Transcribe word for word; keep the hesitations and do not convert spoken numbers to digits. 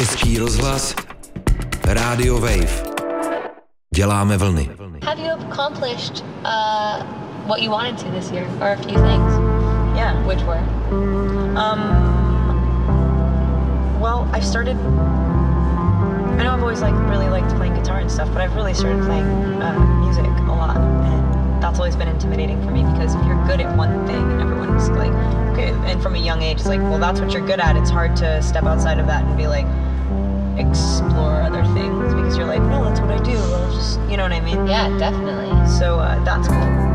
Český rozhlas, Radio Wave. Děláme vlny. Have you accomplished uh, what you wanted to this year, or a few things? Yeah. Which were? Um. Well, I've started. I know I've always like really liked playing guitar and stuff, but I've really started playing uh, music a lot, and that's always been intimidating for me because if you're good at one thing, and everyone's like, okay, and from a young age, it's like, well, that's what you're good at. It's hard to step outside of that and be like, explore other things because you're like, no, that's what I do. I'll just, you know what I mean? Yeah, definitely. So uh, that's cool.